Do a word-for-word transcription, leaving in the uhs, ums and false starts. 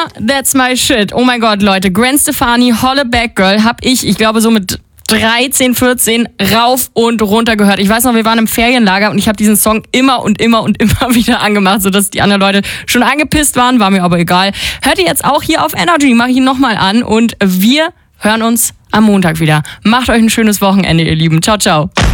Mama, that's my shit. Oh mein Gott, Leute. Gwen Stefani, Holle Back Girl, hab ich, ich glaube so mit dreizehn, vierzehn rauf und runter gehört. Ich weiß noch, wir waren im Ferienlager und ich habe diesen Song immer und immer und immer wieder angemacht, sodass die anderen Leute schon angepisst waren, war mir aber egal. Hört ihr jetzt auch hier auf Energy, mache ich ihn nochmal an und wir hören uns am Montag wieder. Macht euch ein schönes Wochenende, ihr Lieben. Ciao, ciao.